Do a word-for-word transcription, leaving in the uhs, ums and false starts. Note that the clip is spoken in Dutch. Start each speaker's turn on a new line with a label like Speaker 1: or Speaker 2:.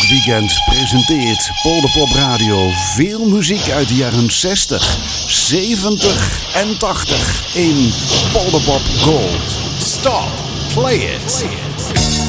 Speaker 1: Muziek Weekend presenteert Polderpop Radio veel muziek uit de jaren zestig, zeventig en tachtig in Polderpop Gold.
Speaker 2: Stop, play it. Play it.